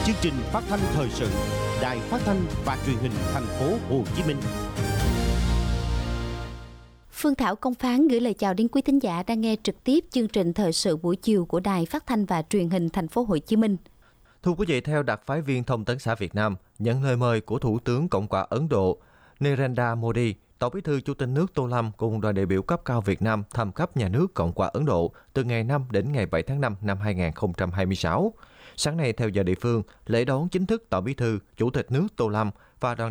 Chương trình phát thanh thời sự Đài Phát thanh và Truyền hình Thành phố Hồ Chí Minh. Phương Thảo Công Phán gửi lời chào đến quý thính giả đang nghe trực tiếp chương trình thời sự buổi chiều của Đài Phát thanh và Truyền hình Thành phố Hồ Chí Minh. Thưa quý vị, theo đặc phái viên thông tấn xã Việt Nam, nhận lời mời của Thủ tướng Cộng hòa Ấn Độ Narendra Modi, Tổng bí thư Chủ tịch nước Tô Lâm cùng đoàn đại biểu cấp cao Việt Nam thăm cấp nhà nước Cộng hòa Ấn Độ từ ngày 5 đến ngày 7 tháng 5 năm 2026. Sáng nay theo giờ địa phương, lễ đón chính thức Tổng bí thư Chủ tịch nước Tô Lâm và đoàn